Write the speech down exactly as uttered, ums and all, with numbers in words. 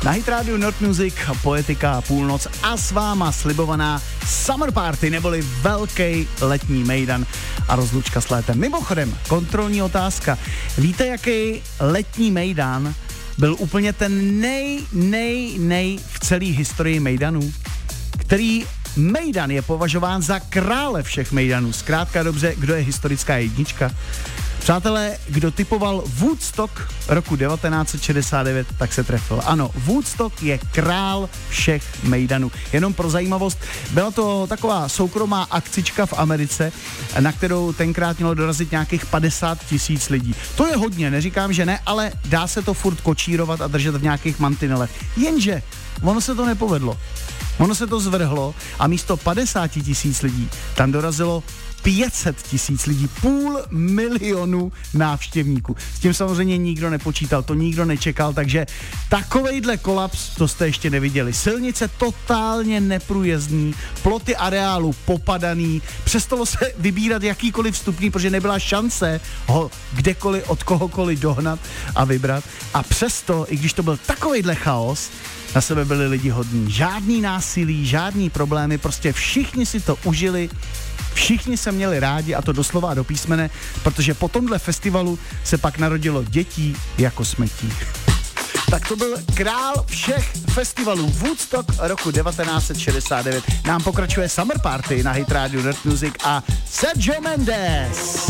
Na Hit Radio Nord Music, Poetika a půlnoc a s váma slibovaná Summer Party, neboli velký letní mejdan a rozlučka s létem. Mimochodem, kontrolní otázka. Víte, jaký letní mejdan byl úplně ten nej, nej, nej v celé historii mejdanů? Který mejdan je považován za krále všech mejdanů? Zkrátka dobře, kdo je historická jednička? Přátelé, kdo typoval Woodstock roku devatenáct set šedesát devět, tak se trefil. Ano, Woodstock je král všech mejdanů. Jenom pro zajímavost, byla to taková soukromá akcička v Americe, na kterou tenkrát mělo dorazit nějakých padesát tisíc lidí. To je hodně, neříkám, že ne, ale dá se to furt kočírovat a držet v nějakých mantinelech. Jenže ono se to nepovedlo. Ono se to zvrhlo a místo padesát tisíc lidí tam dorazilo pět set tisíc lidí, půl milionu návštěvníků. S tím samozřejmě nikdo nepočítal, to nikdo nečekal, takže takovejhle kolaps, to jste ještě neviděli. Silnice totálně neprůjezdný, ploty areálu popadaný, přestalo se vybírat jakýkoliv vstupní, protože nebyla šance ho kdekoliv od kohokoliv dohnat a vybrat. A přesto, i když to byl takovejhle chaos, na sebe byli lidi hodní. Žádný násilí, žádný problémy, prostě všichni si to užili, všichni se měli rádi a to doslova a do písmene, protože po tomhle festivalu se pak narodilo dětí jako smetí. Tak to byl král všech festivalů Woodstock roku devatenáct set šedesát devět. Nám pokračuje Summer Party na Hit Radio Nord Music a Sergio Mendes.